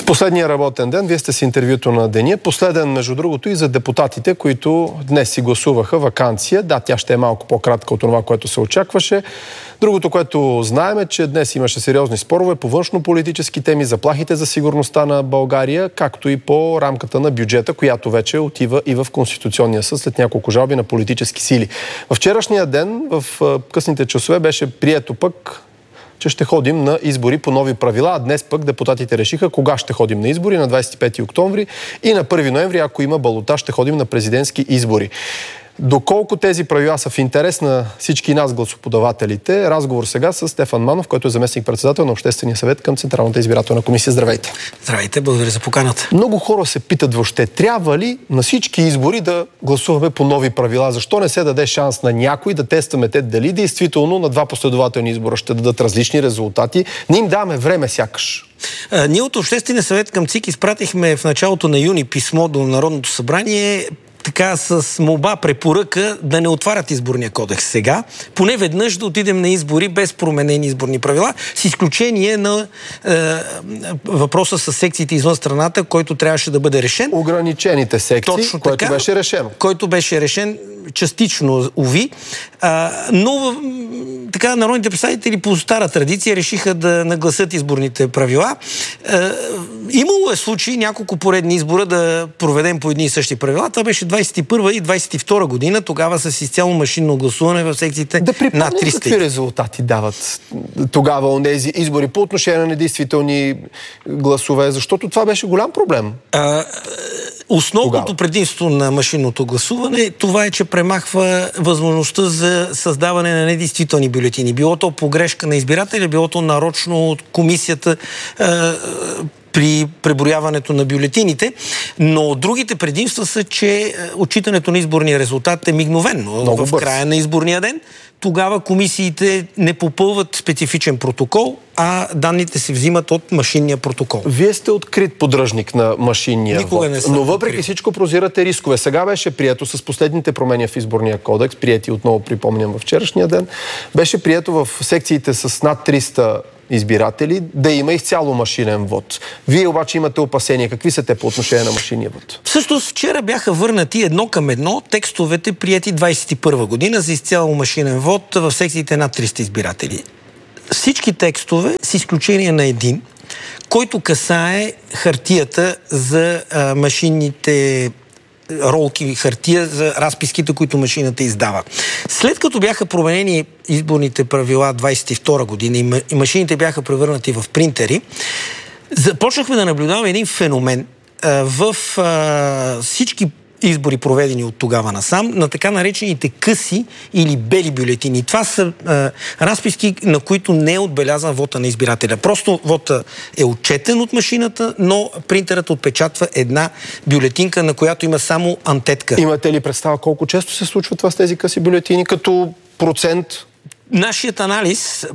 Последния работен ден, вие сте с интервюто на деня. Последен, между другото, и за депутатите, които днес си гласуваха ваканция. Да, тя ще е малко по-кратка от това, което се очакваше. Другото, което знаем е, че днес имаше сериозни спорове по външно-политически теми, заплахите за сигурността на България, както и по рамката на бюджета, която вече отива и в Конституционния съд след няколко жалби на политически сили. В вчерашния ден, в късните часове, беше прието пък, че ще ходим на избори по нови правила, а днес пък депутатите решиха кога ще ходим на избори, на 25 октомври и на 1 ноември, ако има балотаж, ще ходим на президентски избори. Доколко тези правила са в интерес на всички нас, гласоподавателите, разговор сега с Стефан Манов, който е заместник-председател на Обществения съвет към Централната избирателна комисия. Здравейте! Здравейте, благодаря за поканата. Много хора се питат въобще, трябва ли на всички избори да гласуваме по нови правила? Защо не се даде шанс на някой да тестваме те дали действително на два последователни избора ще дадат различни резултати? Не им даваме време сякаш. Ние от Обществения съвет към ЦИК изпратихме в началото на юни писмо до Народното събрание, така с молба, препоръка да не отварят изборния кодекс сега. Поне веднъж да отидем на избори без променени изборни правила, с изключение на въпроса с секциите извън страната, който трябваше да бъде решен. Ограничените секции, точно което така, беше решено. Който беше решен частично, уви. Но така народните представители по стара традиция решиха да нагласят изборните правила. Имало е случаи няколко поредни избора да проведем по едни и същи правила. Това беше 21 и 22 година, тогава с изцяло машинно гласуване в секциите над 300. Да припомним какви резултати дават тогава онези избори по отношение на недействителни гласове, защото това беше голям проблем. Основното предимство на машинното гласуване, това е, че премахва възможността за създаване на недействителни бюлетини. Било то погрешка на избирателя, било то нарочно от комисията при преброяването на бюлетините, но другите предимства са, че отчитането на изборния резултат е мигновенно в края на изборния ден. Тогава комисиите не попълват специфичен протокол, а данните се взимат от машинния протокол. Вие сте открит поддръжник на машинния Никога вод, не съм но въпреки открит. всичко прозирате рискове. Сега беше прието с последните промени в изборния кодекс, прияти отново припомням във вчерашния ден, беше прието в секциите с над 300 избиратели да има изцяло машинен вод. Вие обаче имате опасения. Какви са те по отношение на машинния вод? Всъщност вчера бяха върнати едно към едно текстовете, прияти 21 година за изцяло машинен вод в секциите над 300 избиратели. Всички текстове, с изключение на един, който касае хартията за машинните ролки, хартия за разписките, които машината издава. След като бяха променени изборните правила 22 година и машините бяха превърнати в принтери, започнахме да наблюдаваме един феномен в всички избори, проведени от тогава насам, на така наречените къси или бели бюлетини. Това са разписки, на които не е отбелязан вота на избирателя. Просто вота е отчетен от машината, но принтерът отпечатва една бюлетинка, на която има само антетка. Имате ли представа колко често се случва това с тези къси бюлетини, като процент? Нашият анализ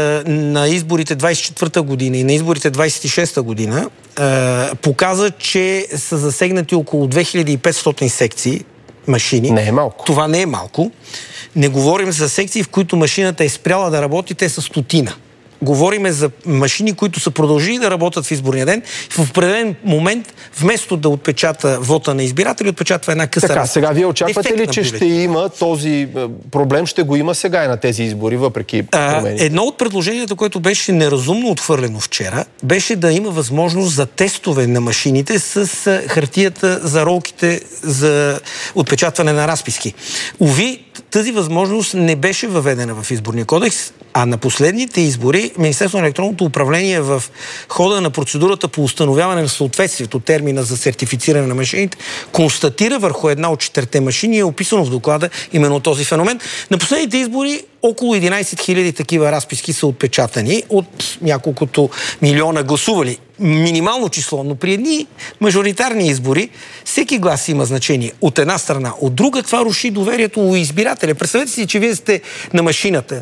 на изборите 24-та година и на изборите 26-та година показа, че са засегнати около 2500 секции машини. Не е малко. Това не е малко. Не говорим за секции, в които машината е спряла да работи, те са стотина. Говориме за машини, които са продължили да работят в изборния ден. В определен момент, вместо да отпечата вота на избиратели, отпечатва една къса. Така, сега вие очаквате ли, че ще има този проблем, ще го има сега и на тези избори, въпреки промените? Едно от предложенията, което беше неразумно отхвърлено вчера, беше да има възможност за тестове на машините с хартията за ролките за отпечатване на разписки. Уви, тази възможност не беше въведена в изборния кодекс, а на последните избори Министерството на електронното управление в хода на процедурата по установяване на съответствието, термина за сертифициране на машините, констатира върху една от 4 машини и е описано в доклада именно този феномен. На последните избори около 11 000 такива разписки са отпечатани от няколкото милиона гласували. Минимално число, но при едни мажоритарни избори всеки глас има значение. От една страна. От друга това руши доверието у избирателя. Представете си, че вие сте на машината.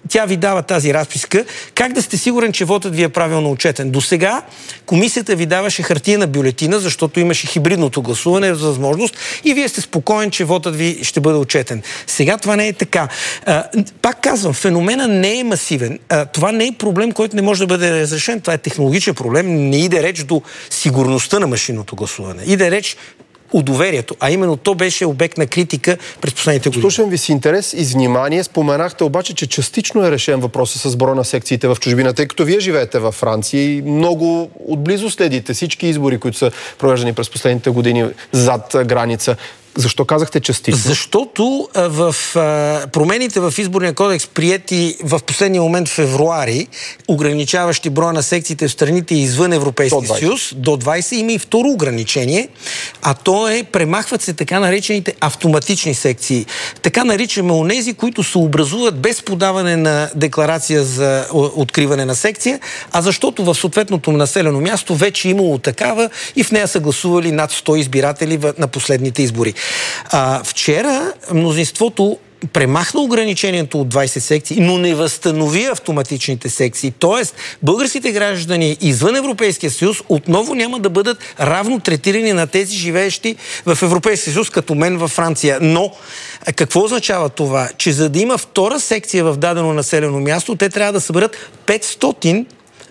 тя ви дава тази разписка. Как да сте сигурен, че вотът ви е правилно отчетен? До сега комисията ви даваше хартиена бюлетина, защото имаше хибридното гласуване за възможност и вие сте спокоен, че вотът ви ще бъде отчетен. Сега това не е така. Пак казвам, феномена не е масивен. Това не е проблем, който не може да бъде разрешен. Това е технологичен проблем. Не иде реч до сигурността на машинното гласуване. Иде реч у доверието, а именно то беше обект на критика през последните години. Слушам ви с интерес и с внимание. Споменахте обаче, че частично е решен въпроса с броя на секциите в чужбина, тъй като вие живеете във Франция и много отблизо следите всички избори, които са провеждани през последните години зад граница. Защо казахте частично? Защото в промените в изборния кодекс, приети в последния момент в февруари, ограничаващи броя на секциите в страните извън Европейския съюз, до 20, има и второ ограничение, а то е, премахват се така наречените автоматични секции. Така наричаме онези, които се образуват без подаване на декларация за откриване на секция, а защото в съответното населено място вече имало такава и в нея са гласували над 100 избиратели на последните избори. Вчера мнозинството премахна ограничението от 20 секции, но не възстанови автоматичните секции. Тоест, българските граждани извън Европейския съюз отново няма да бъдат равно третирани на тези живеещи в Европейския съюз, като мен във Франция. Но какво означава това? Че за да има втора секция в дадено населено място, те трябва да съберат 500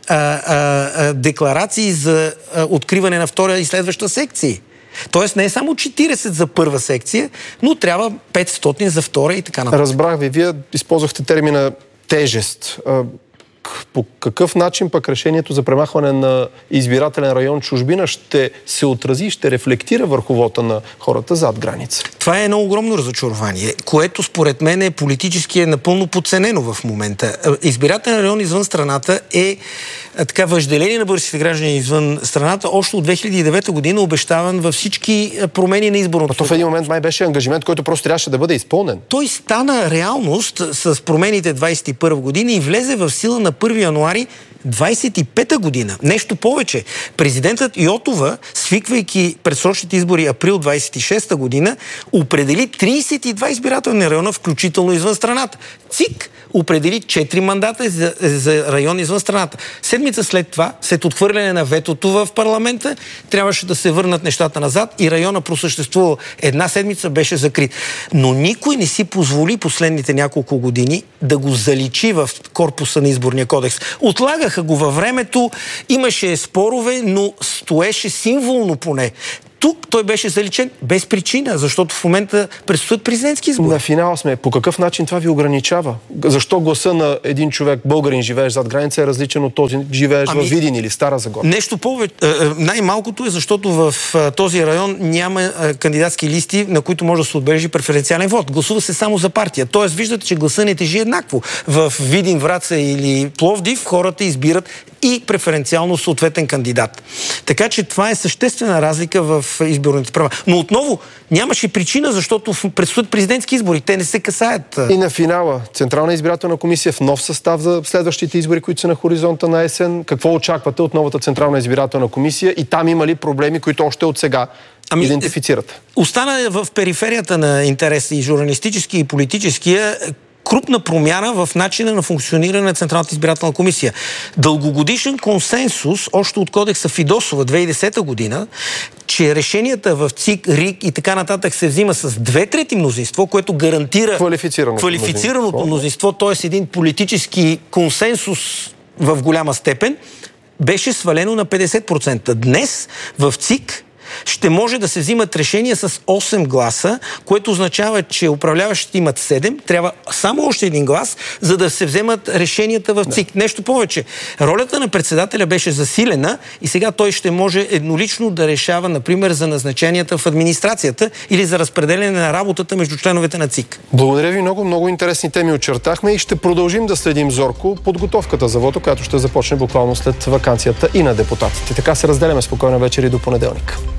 декларации за откриване на втора и следваща секции. Тоест не е само 40 за първа секция, но трябва 500 за втора и така нататък. Разбрах ви. Вие използвахте термина тежест. По какъв начин пък решението за премахване на избирателен район чужбина ще се отрази, ще рефлектира върху вота на хората зад граница? Това е едно огромно разочарование, което според мен е политически напълно подценено в момента. Избирателен район извън страната е така въжделение на българските граждани извън страната още от 2009 година, обещаван във всички промени на изборното. То в един момент май беше ангажимент, който просто трябваше да бъде изпълнен. Той стана реалност с промените 21 година и влезе в сила на 1 януари 25-та година. Нещо повече. Президентът Йотова, свиквайки предсрочните избори април 26-та година, определи 32 избирателни района, включително извън страната. ЦИК определи 4 мандата за район извън страната. Седмица след това, след отхвърляне на ветото в парламента, трябваше да се върнат нещата назад и района просъществува една седмица, беше закрит. Но никой не си позволи последните няколко години да го заличи в корпуса на изборния кодекс. Отлагаха го във времето, имаше спорове, но стоеше символно поне. Тук той беше заличен без причина, защото в момента предстоят президентски избори. На финал сме. По какъв начин това ви ограничава? Защо гласа на един човек, българин, живееш зад граница, е различен от този, живееш в Видин или Стара Загора? Нещо повече. Най-малкото е, защото в този район няма кандидатски листи, на които може да се отбележи преференциален вод. Гласува се само за партия. Тоест, виждате, че гласа не тежи еднакво. В Видин, Враца или Пловдив хората избират и преференциално съответен кандидат. Така че това е съществена разлика в изборните права. Но отново нямаше причина, защото предстоят президентски избори. Те не се касаят. И на финала, Централна избирателна комисия в нов състав за следващите избори, които са на хоризонта на есен. Какво очаквате от новата Централна избирателна комисия? И там има ли проблеми, които още от сега идентифицирате? Остана в периферията на интереса и журналистически, и политическия крупна промяна в начина на функциониране на Централната избирателна комисия. Дългогодишен консенсус, още от кодекса Фидосова 2010 година, че решенията в ЦИК, РИК и така нататък се взима с 2/3 мнозинство, което гарантира квалифицираното мнозинство, т.е. един политически консенсус в голяма степен, беше свалено на 50%. Днес в ЦИК ще може да се взимат решения с 8 гласа, което означава, че управляващите имат 7, трябва само още един глас, за да се вземат решенията в ЦИК. Нещо повече. Ролята на председателя беше засилена и сега той ще може еднолично да решава, например, за назначенията в администрацията или за разпределение на работата между членовете на ЦИК. Благодаря ви много. Много интересни теми очертахме и ще продължим да следим зорко подготовката за вота, която ще започне буквално след ваканцията и на депутатите. Така се разделяме. Спокойна вечер и до понеделник.